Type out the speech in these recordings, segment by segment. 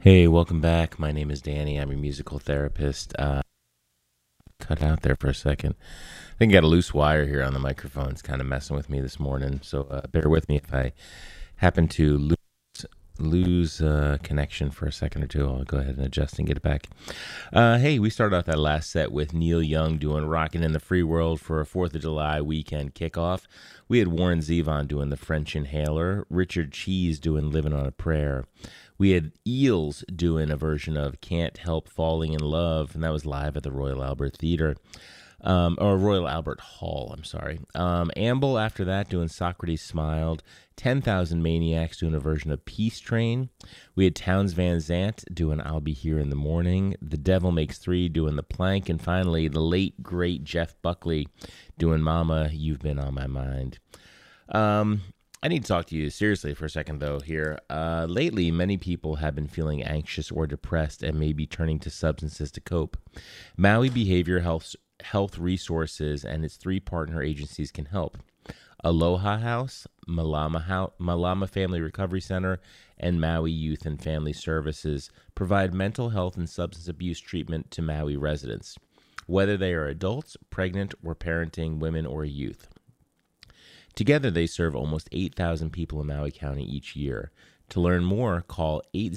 Hey, welcome back. My name is Danny. I'm your musical therapist. Cut out there for a second. I think I got a loose wire here on the microphone. It's kind of messing with me this morning, so bear with me if I happen to lose connection for a second or two. I'll go ahead and adjust and get it back. Hey, we started off that last set with Neil Young doing "Rockin' in the Free World" for a 4th of July weekend kickoff. We had Warren Zevon doing "The French Inhaler," Richard Cheese doing "Living on a Prayer." We had Eels doing a version of "Can't Help Falling in Love," and that was live at the Royal Albert Theater. Or Royal Albert Hall, I'm sorry. Amble after that doing "Socrates Smiled." 10,000 Maniacs doing a version of "Peace Train." We had Towns Van Zandt doing "I'll Be Here in the Morning." The Devil Makes Three doing "The Plank." And finally, the late, great Jeff Buckley doing "Mama, You've Been on My Mind." I need to talk to you seriously for a second, though, here. Lately, many people have been feeling anxious or depressed and may be turning to substances to cope. Maui Behavior Health Resources and its 3 partner agencies can help. Aloha House, Malama Family Recovery Center, and Maui Youth and Family Services provide mental health and substance abuse treatment to Maui residents, whether they are adults, pregnant, or parenting women or youth. Together, they serve almost 8,000 people in Maui County each year. To learn more, call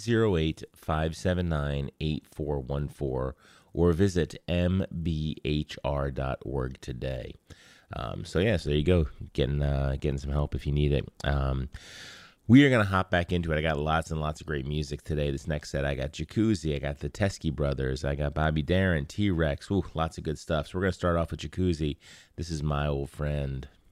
808-579-8414 or visit mbhr.org today. So there you go, getting some help if you need it. We are going to hop back into it. I got lots and lots of great music today. This next set, I got Jacuzzi, I got the Teskey Brothers, I got Bobby Darin, T-Rex, lots of good stuff. So we're going to start off with Jacuzzi. This is "My Old Friend."